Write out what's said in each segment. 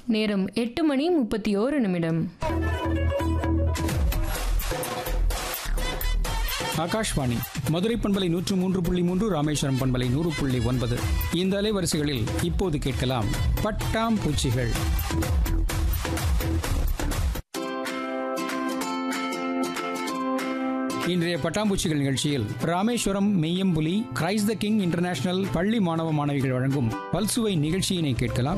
நேரம் 8:31. ஆகாஷ்வாணி மதுரை பண்பலை 103.3, ராமேஸ்வரம் பண்பலை 100.9. இந்த அலைவரிசைகளில் இப்போது கேட்கலாம் பட்டாம்பூச்சிகள். இன்றைய பட்டாம்பூச்சிகள் நிகழ்ச்சியில் Rameswaram Meyyampuli Christ the king international பள்ளி மாணவ மாணவிகள் வழங்கும் பல்சுவை நிகழ்ச்சியினை கேட்கலாம்.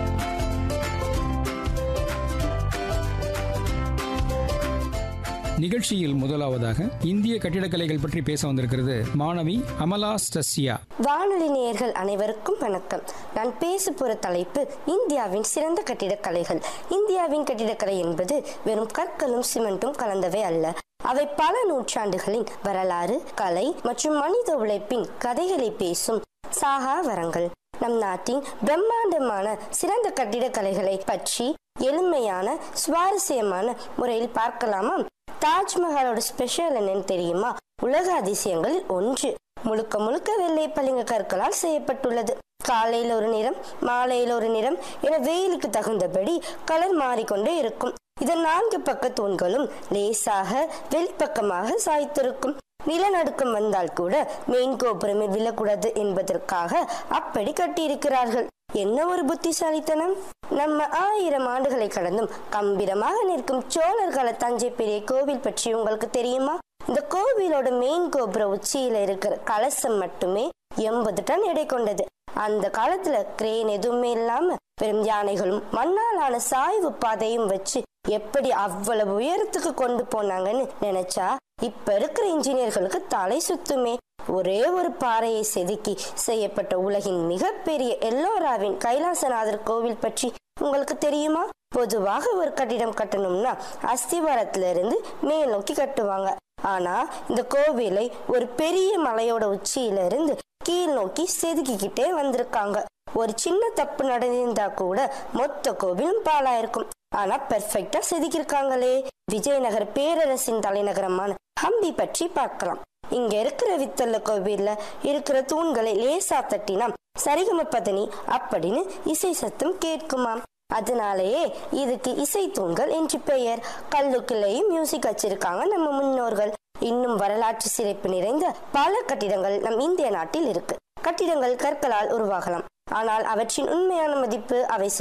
நிகழ்ச்சியில் முதலாவதாக இந்திய கட்டிடக்கலைகள் பற்றி பேச வந்திருக்கிறது மாணவி அமலா ஸ்டசியா. வானொலி நேயர்கள் அனைவருக்கும் வணக்கம். நான் பேச போற தலைப்பு இந்தியாவின் சிறந்த கட்டிடக்கலைகள். இந்தியாவின் கட்டிடக்கலை என்பது வெறும் கற்களும் சிமெண்ட்டும் கலந்தவை அல்ல. அவை பல நூற்றாண்டுகளின் வரலாறு, கலை மற்றும் மனித உழைப்பின் கதைகளை பேசும் சாகாவரங்கள். நம் நாட்டின் பிரம்மாண்டமான சிறந்த கட்டிடக்கலைகளை பற்றி எளிமையான சுவாரஸ்யமான முறையில் பார்க்கலாமா? தாஜ்மஹாலோட ஸ்பெஷல் என்னன்னு தெரியுமா? உலக அதிசயங்களில் ஒன்று. முழுக்க முழுக்க வெள்ளை பளிங்கு கற்களால் செய்யப்பட்டுள்ளது. காலையில் ஒரு நிறம், மாலையில் ஒரு நிறம் என வெயிலுக்கு தகுந்தபடி கலர் மாறிக்கொண்டே இருக்கும். இதன் 4 பக்க தூண்களும் லேசாக வெளிப்பக்கமாக சாய்த்திருக்கும். நிலநடுக்கம் வந்தால் கூட மெயின் கோபுரமில் விழக்கூடாது என்பதற்காக அப்படி கட்டியிருக்கிறார்கள். என்ன ஒரு புத்திசாலித்தனம்! நம்ம 1000 ஆண்டுகளை கடந்தும் கம்பீரமாக நிற்கும் சோழர் கால தஞ்சை பெரிய கோவில் பற்றி உங்களுக்கு தெரியுமா? இந்த கோவிலோட மெயின் கோபுர உச்சியில இருக்கிற கலசம் மட்டுமே 80 டன் எடை கொண்டது. அந்த காலத்துல கிரேன் எதுவுமே இல்லாம பெரும் யானைகளும் மண்ணாலான சாய்வு பாதையும் வச்சு எப்படி அவ்வளவு உயரத்துக்கு கொண்டு போனாங்கன்னு நினைச்சா இப்ப இருக்கிற இன்ஜினியர்களுக்கு தலை சுத்துமே. ஒரே ஒரு பாறையை செதுக்கி செய்யப்பட்ட உலகின் மிகப்பெரிய எல்லோராவின் கைலாசநாதர் கோவில் பற்றி உங்களுக்கு தெரியுமா? பொதுவாக ஒரு கட்டிடம் கட்டணும்னா அஸ்திவாரத்துல இருந்து மேல் நோக்கி கட்டுவாங்க. ஆனா இந்த கோவிலை ஒரு பெரிய மலையோட உச்சியில இருந்து கீழ் நோக்கி செதுக்கிக்கிட்டே வந்திருக்காங்க. ஒரு சின்ன தப்பு நடந்திருந்தா கூட மொத்த கோவிலும் பாழாயிருக்கும். ஆனா பெர்ஃபெக்டா செதுக்கிருக்காங்களே. விஜயநகர பேரரசின் தலைநகரமான ஹம்பி பற்றி பார்க்கலாம். இங்க இருக்கிற வித்தல்ல கோவில்ல இருக்கிற தூண்களை லேசா தட்டினா சரிகமபதனி அப்படின்னு இசை சத்தம் கேட்குமாம். அதனாலேயே இதுக்கு இசை தூண்கள் என்று பெயர். கல்லுக்குள்ளேயும் மியூசிக் வச்சிருக்காங்க நம்ம முன்னோர்கள். இன்னும் வரலாற்று சிறப்பு நிறைந்த பல கட்டிடங்கள் நம் இந்திய நாட்டில் இருக்கு. கட்டிடங்கள் கற்களால் உருவாகலாம், ஆனால் அவற்றின் உண்மையான மதிப்பு அவை